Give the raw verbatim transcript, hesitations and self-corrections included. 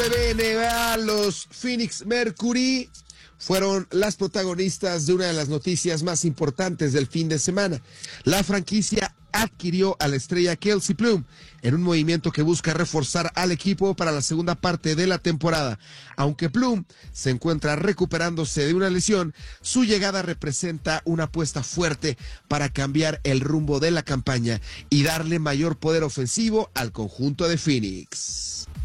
W N B A, los Phoenix Mercury fueron las protagonistas de una de las noticias más importantes del fin de semana. La franquicia adquirió a la estrella Kelsey Plum en un movimiento que busca reforzar al equipo para la segunda parte de la temporada. Aunque Plum se encuentra recuperándose de una lesión, su llegada representa una apuesta fuerte para cambiar el rumbo de la campaña y darle mayor poder ofensivo al conjunto de Phoenix.